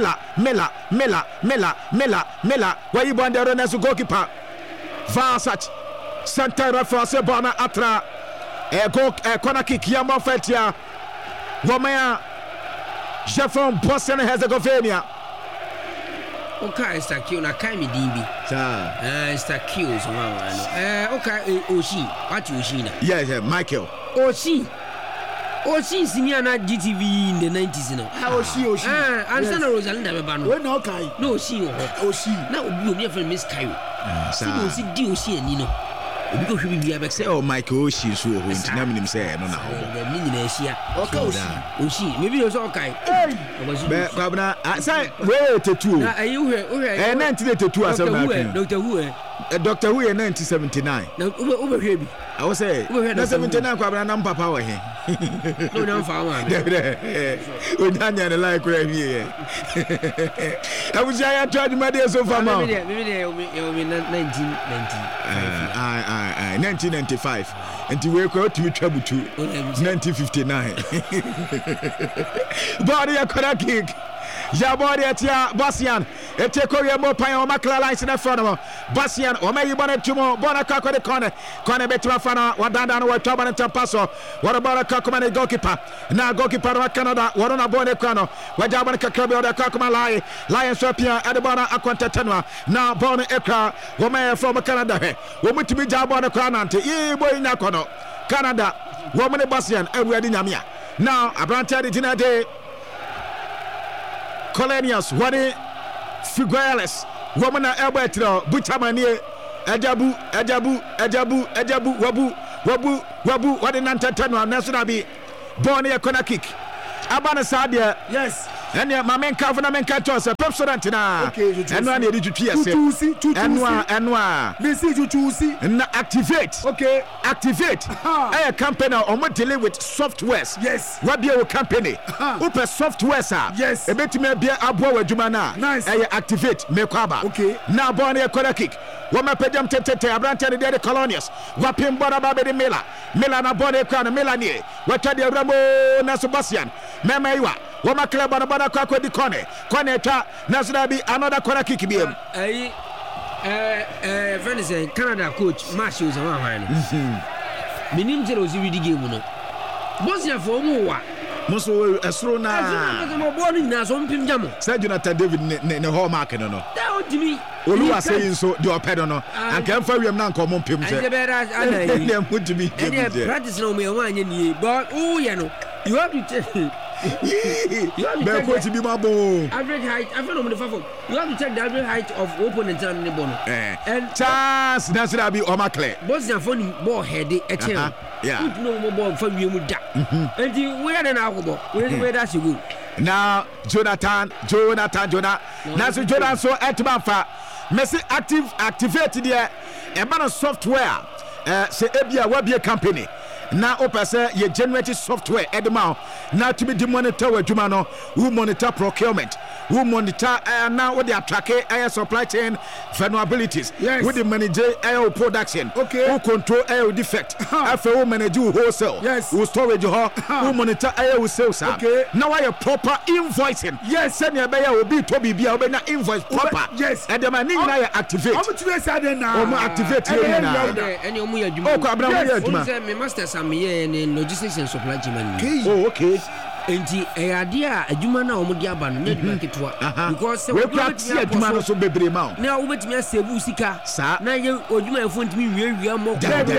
wayi bonde ro naso goalkeeper Vasach center reference bona atra corner kick yamba fatia wama Jeffron Bosnia Herzegovina. Okay, Stakio na Kaimi Dimbi. Stakio so okay, Oshi. What Oshi na? Yes, Michael. Oshi senior na GTV in the 90s now. Oshi. And Santa Rosalinda Bebano. When okay. No, Oshi. Now you friend Miss Cairo. See Oshi and Nino. Because we be able to say, oh, Michael Oshi, so na minim say no na. The meaning is here. Okay, Oshi. Maybe it's okay. But Kwabna, say where tattoo. Na you here? 1982 as Doctor Who. Doctor Who in 1979. Na over here. I was say, na 79 Kwabna na papa wa he. No, no, for one. Onyanya na like we here. I was ya tried my day so far now. Maybe they 1995 and we go to Trabutu 1959 body a corner kick ya body at ya Bosian eteko we mo pan o makla lines na front no Basian o mayi bona tumo bona ka de corner betima fana wadanda no watoba na tampaso wara bona ka kuma ne goalkeeper na goalkeeper wa Canada wara na bona kwano wajaba na kakrabe oda ka kuma Lions Swapia adebona akwanta tenwa na bona ekra wo maye from Canada he wo mutimi jabo na kwa nante yi boy nya kono Canada wo mo ne Basian awuade nyamia now abrante de dinade Colonials wani Figueres womana elbetro buchamanie ajabu wabu wadi nantatano national be born a corner kick abana sadia yes and my men cover men catch a pepsodent na and one did you activate a company or what dealing with softwares yes what be your company open software sir yes a bit may be a boy jumana nice activate me kwaba okay now born a corner kick what my pedam tete abrante the colonials what pim bora baby mila na born a crown milani what the Rambo na Sebastian memaiwa what my club on kwa di kone ta nasra bi another corner kick bi Venice Canada coach Marshall is one hand minim jero zi widi game no Bosnia for mu wa muso esro na mo ball na so mpim jamo Sir Jonathan David ne hallmark no that odimi Oluwa saying so the opedo no and can fa wiem na nko mpim se ne mutumi game practice no me wan anye ni but oh you know you have to tell average height. I feel you have to check the average height of opponent and the bono. And chance that's what I be on my clay. Bosnia phone ball heady a chair. Yeah. No more ball from you with that. And you wear an alcohol. Where that's you. Now Jonathan. Now so Jonathan so Etmanfa. Messi activated there a man of software. Say Ebia Webia company. Now opese ye generate software edema now to be the monitor adwuma no who monitor procurement who monitor now what they track air supply chain vulnerabilities yes. with the manager air production okay who control air defect after who manage wholesale yes who storage who monitor air sales okay now I proper invoicing yes send your buyer will be to be invoice proper yes and the man now activate how much you say now activate and you mu adwuma oh Abraham me master me and logistics and supply chain. Oh, okay. Enti idea adwuma na omo dia ba no na dwuma ketwa because we practice adwuma no so bebre ma na wo betimi asebu sika na ye adwuma efo ntimi wiawia mo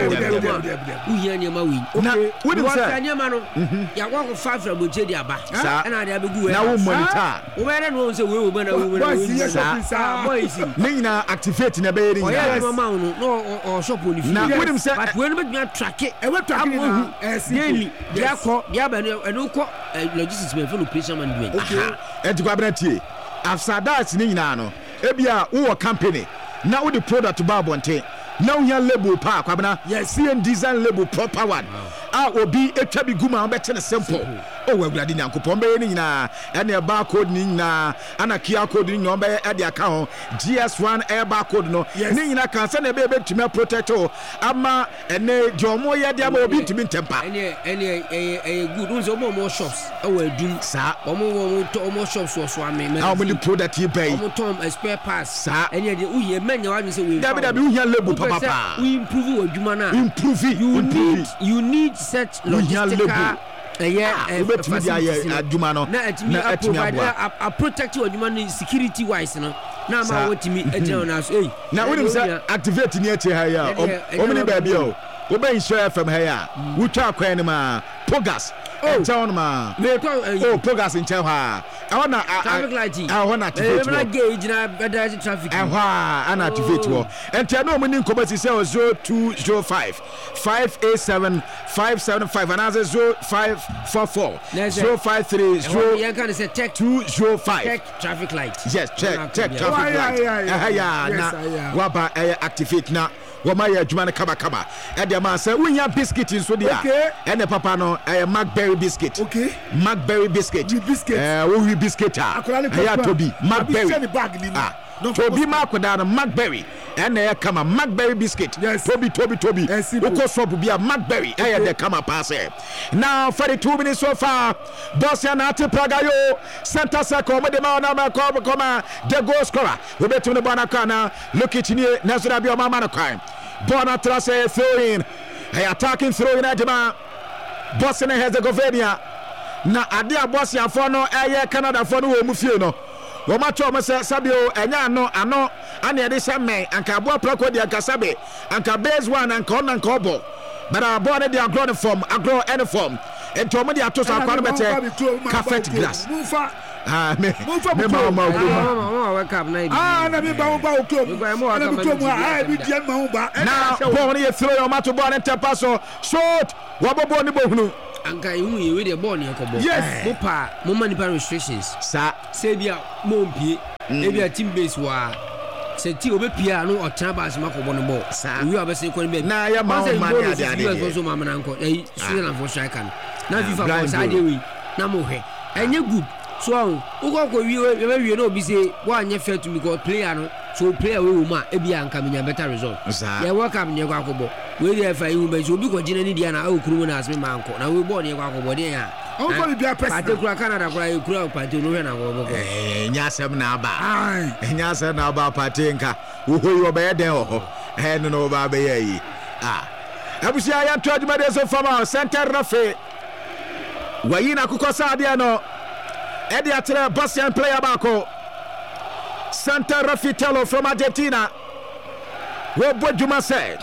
wo hia ne ma wi okay we dem say ne ma no ya kwa ko 5 raboche di aba na dia begu na wo monitor wo be na wo say we wo na wo boys ne nyina activate na be ye nyina yes mama no shop oni fi na we dem say but we no betimi track e we track na daily dia ko dia ba no ko logistics me for operation management okay enti kwa bratie after that ni nyina no ebia wo company na wo the product ba bonte na wo label pa kwabena yes and design label proper one obi etwa bi guma be tene simple o wagurade nyankopon be ni nyina ene barcode ni nyina ana QR code ni nyombe e de aka ho GS1 air barcode no ni nyina kan se na be betumi protect o ama ene jomo ye de ama obi ntimi ntempa ene good unzo mo shops e wa adum sa omo shops so ame how many product you buy omo tom spare parts sa ene de uye manya wa say we dabi uye label papa we improve adwuma na you need set logistical adwuma no na atimi a protect adwuma no security wise no na ma wotimi agye na so na wonim say activate ni eche ha ya omni ba bia o wo ben show FM ha ya wo twa kwan ni ma Pogas town ma Pogas in Chelsea I wanna traffic light I wanna activate na gauge na better traffic ana activate wo and tell no money nkobasi say 0205 587 575 and as 0544 053 you can say check 205 check traffic light yes check traffic light na waba activate na wama ya adwuma kaba e de ma say wunya biscuit nso dia e ne papa no Macberry biscuit okay Macberry biscuit wo wi biscuit ya to bi Macberry Toby Makoda and McBerry and they come a McBerry biscuit. Yes. Toby. Uko so be a McBerry. They come a pass. Now 42 minutes so far. Bosnia Nati Pragayo center circle with the man the goal scorer. We bet to the Banakana. Look at you, Nazarabio Mamma crime. Bonatrase throw in. Attacking throw in Adima. Bosnia and Herzegovina. Na adia Bosnia for no Canada for no Mufino. Womacho mese Sabio enya ano ane de seme anka bo plako dia kasabe anka base one anka on anka obo but our body dia grow any form ento mo dia to so akwa bete carpet glass me mama wake up na na me ba oklo bi dia ma ba now ball you throw your match ball and tap so short wabobo ni bohunu anka ihu ye we the ball ne yakobo yes mo pa mo manipa restrictions sa se bia mo mpie e bia team base wa se ti obepia no otran ba asema kobo no ball we obese ko be na ya ma o man ya de so mama na nko e Switzerland for striker na FIFA for side we na mo hwe enye good so uko we no be say wa anye fair to me go player no so player we wo ma e bia anka menya better result ya welcome nye kwa kobo we dey fa yu be so bi ko jina ni dia na okuru na asme manko na we ball nye kwa kobo dey ya o ko bi bia person patekura Canada kura e kura pate no hwe na kobo ko nya asem na aba nya asem na aba patenka wo hoyi obe den ho no ba be yi abusia ya twaduma de so fama center rafe wayi na kukosa dia no Eddie Atre Bosnian player bako Santa Rafitello from Argentina. What Juma said.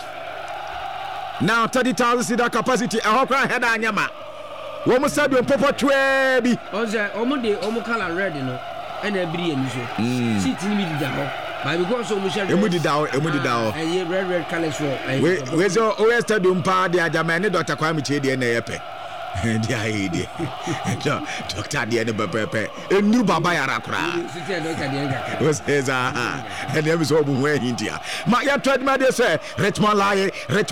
Now 30,000 seat capacity. I hope I had Anyama. What must I do? Popo Twebi. Omo color red, no. And every year, sit in me down. But because so much red color. Where's your Oyster Dumpa, the Ajamani, Dr. Kwame Chedi and Epe. Dia idea. Doctor dia ne pepe. Enu baba ya rakura. Was his and them so bu India. Ma ya trade ma dey say Richmond lie.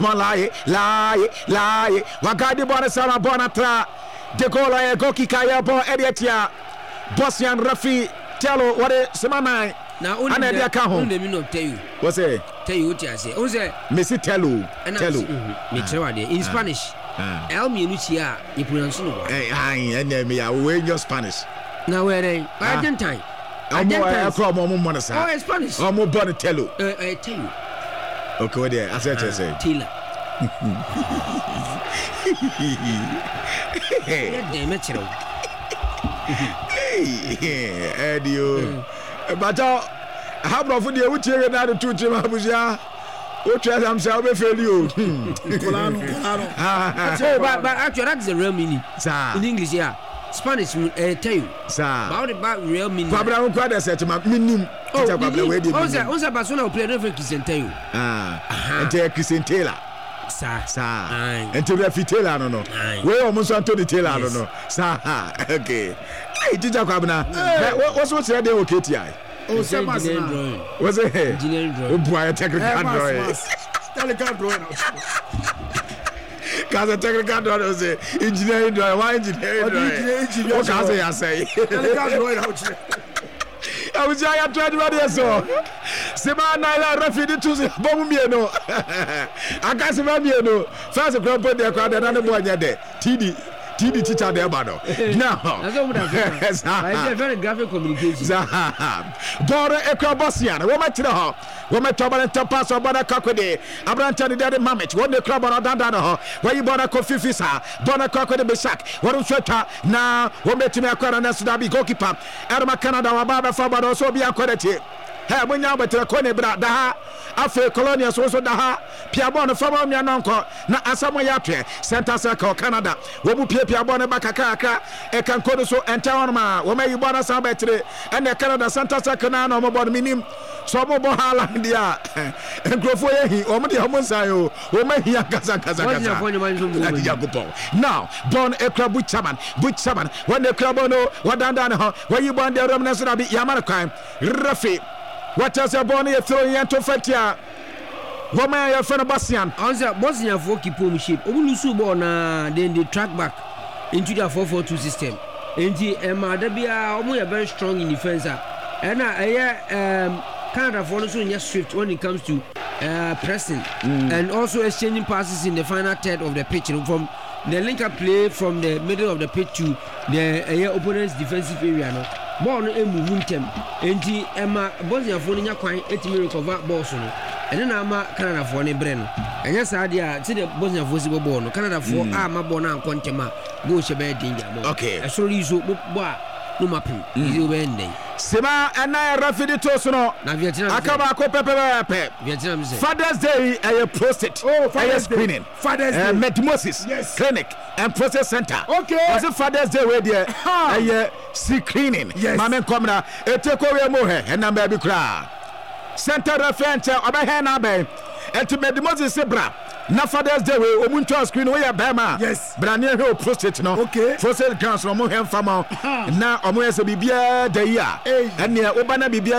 Wagadi bona sama bona tra. De goal ya goki kaya bon Edietia. Bosnian Rafi Tello what semana. Na only dia ka ho. Let me not tell you. What say? Tell you what you say. O say Messi Tello. Me tell you in Spanish. El Minucia, you pronounce no. And me, I will your Spanish. Now, where Argentine. I call Momon. Oh, Spanish. Oh, more Bonatello. I tell you. Okay, there, as I say. Tila. Damn it, Edio. But how about for the Uchi and other two Chimabuja? What try themselves to fail you? But actually, that's the real meaning. In English, yeah. Spanish, tell you. About real meaning. Pablo Quadra said to my minimum. Also, Barcelona play different Christian Taylor. And take Christian Taylor. And to Rafi Taylor, no. We almost want to the Taylor, no. Okay. Hey, did you come now? What's the idea of KTI? Oh, engineering drawing. What's it? Engineering drawing. Oh, boy, technical drawing. Technical drawing. Because a technical drawing was engineering drawing. Why engineering drawing? What can I say? Technical drawing out. I was trying to do so. Semana la Rafi to Bomumiano. I can't remember no. First, a crop there, crowd another boy there. TD teacher there, Bado. Now, that's very graphic communication. Bora Ekrabosian, woman to the hall. Woman trouble and tapas or Bona Cockode. Abrantani Daddy Mammet, one the club on Dandana, where you Bona Coffee Fisa, Bona Cockode Besak, what on Sweater. Now, woman to me acquire and Sudabi goalkeeper. Adama Canada, Baba Fabado, also be accredited. Hey, when you but a corner daha, after colonials also daha, Piabon from me and uncle, na Asamo Yatre, Santa Circle, Canada, Wobu Piabon Bakaka, a can code so and town ma, where you born us better, and the Canada Santa Circle, no more minim, so more Halandia, and Grofoye, or Madi Homosayo, or Mahia Kazakaza. Now, born a club with Chaman, when the club no, what done, where you born the Romanas Rabi Yamaraka, Rafi. What else are born here throwing into Fatia? What may I friend Bastian? Answer Bosnia for keep home ship. Obulusubona then they track back into the 4-4-2 system. And the Madabia are very strong in defense. And Canada for also in swift when it comes to pressing and also exchanging passes in the final third of the pitch, from the link-up play from the middle of the pitch to the opponent's defensive area. No ball no move them. Enti Emma Bosnia for nya kwan etimi recover ball so no. Ene na ama Canada for ne bre no. Enya saa dia see the Bosnia for si ball no. Canada for ma ball na kontema go shebe danger mo. Okay. So riso bo no mapping. Izo be ndey. Sema ena rafidi to so no. Na Vietnam. Akaba ko pepe. Vietnam say. Father's Day prostate. Father's Day. Screening. Father's Day. Metamorphosis clinic and prostate center. Okay. Was it Father's Day we there? Screening. Yes. Mama come na eteko we mo he na ba bi kra. Center reference oba na ba. Enti metamorphosis bra. Na Father's Day we omuntu screen we ya ba ma. Yes. Brania he prostate no. Okay. Prostate cancer mo he fama. Na omo yesa bibia da yi a. Ene oba na bibia